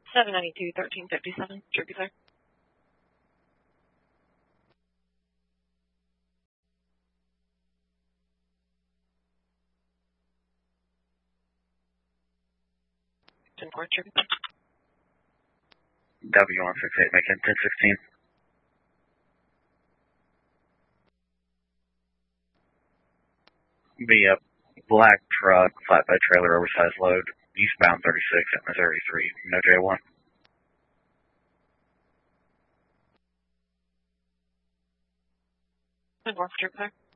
792, 1357, Derby Clear. Court, Derby Clear. W168, making 1016. Be a black truck, flatbed trailer, oversized load, eastbound 36 at Missouri 3, no J1. North, Derby Clear.